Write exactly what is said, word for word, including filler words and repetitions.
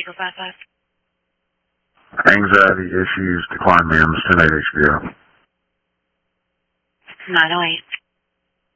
zero five five. Anxiety issues, decline M I M S, ten eight H B O. nine oh eight.